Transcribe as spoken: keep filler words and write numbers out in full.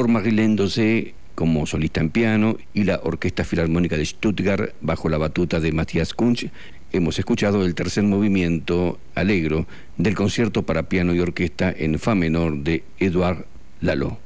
por Marilène Dosé como solista en piano y la Orquesta Filarmónica de Stuttgart bajo la batuta de Matthias Kunsch. Hemos escuchado el tercer movimiento Allegro del concierto para piano y orquesta en fa menor de Édouard Lalo.